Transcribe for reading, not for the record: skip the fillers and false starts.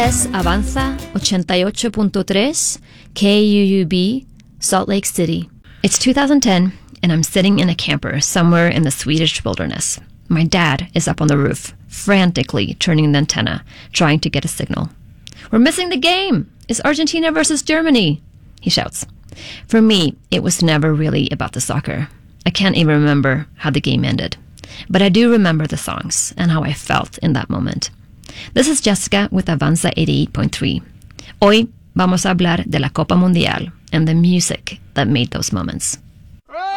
es Avanza 88.3 KUUB, Salt Lake City. It's 2010, and I'm sitting in a camper somewhere in the Swedish wilderness. My dad is up on the roof, frantically turning the antenna, trying to get a signal. "We're missing the game! It's Argentina versus Germany!" he shouts. For me, it was never really about the soccer. I can't even remember how the game ended. But I do remember the songs and how I felt in that moment. This is Jessica with Avanza 88.3. Hoy vamos a hablar de la Copa Mundial and the music that made those moments.